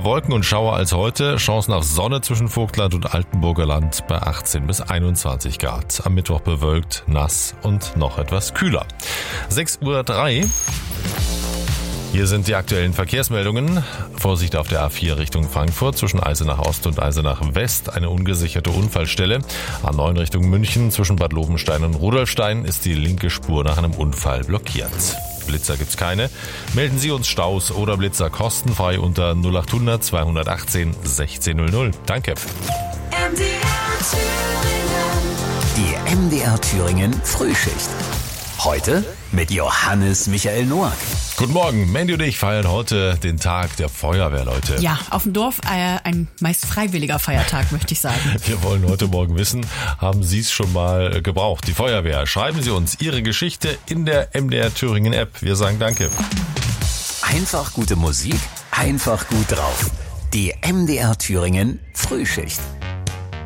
Wolken und Schauer als heute. Chancen auf Sonne zwischen Vogtland und Altenburger Land bei 18 bis 21 Grad. Am Mittwoch bewölkt, nass und noch etwas kühler. 6:03 Uhr. Hier sind die aktuellen Verkehrsmeldungen. Vorsicht auf der A4 Richtung Frankfurt zwischen Eisenach Ost und Eisenach West. Eine ungesicherte Unfallstelle. A9 Richtung München zwischen Bad Lobenstein und Rudolfstein ist die linke Spur nach einem Unfall blockiert. Blitzer gibt's keine. Melden Sie uns Staus oder Blitzer kostenfrei unter 0800 218 1600. Danke. Die MDR Thüringen Frühschicht. Heute mit Johannes Michael Noack. Guten Morgen, Mandy und ich feiern heute den Tag der Feuerwehr, Leute. Ja, auf dem Dorf ein meist freiwilliger Feiertag, möchte ich sagen. Wir wollen heute Morgen wissen, haben Sie es schon mal gebraucht, die Feuerwehr? Schreiben Sie uns Ihre Geschichte in der MDR Thüringen App. Wir sagen Danke. Einfach gute Musik, einfach gut drauf. Die MDR Thüringen Frühschicht.